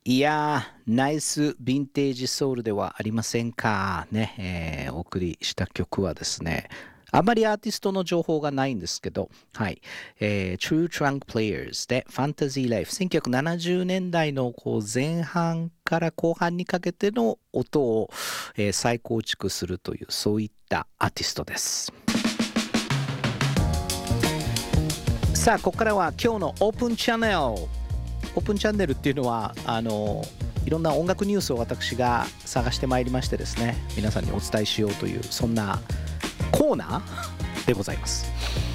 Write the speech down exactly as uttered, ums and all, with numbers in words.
いやー、ナイスヴィンテージソウルではありませんか。ね、えーお送りした曲はですね、あまりアーティストの情報がないんですけど、はい。えー、True Trunk Players で Fantasy Life。せんきゅうひゃくななじゅうねんだいのこう前半から後半にかけての音を、えー再構築するという、そういったアーティストです。さあ、ここからは今日のオープンチャンネル。オープンチャンネルっていうのは、あの、いろんな音楽ニュースを私が探してまいりましてですね、皆さんにお伝えしようという、そんなコーナーでございます。